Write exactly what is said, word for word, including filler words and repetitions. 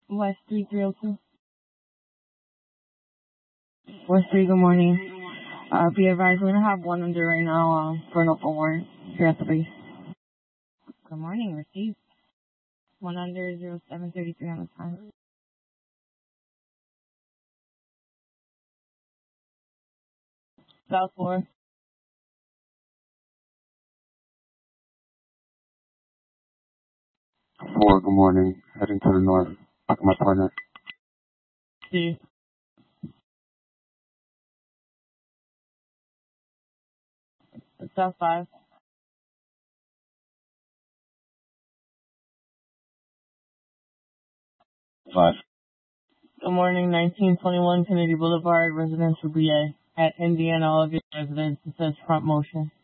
West three three oh two. West three, good morning. Uh, be advised, we're going to have one under right now um, for an open warrant here at the base. Good morning, received. One under zero seven thirty-three on the time. South four. Four, good morning. Heading to the north. Talking to my partner. Steve. South five. Five. Good morning, nineteen twenty-one Kennedy Boulevard, residential B A. At Indiana August residence, it says front motion.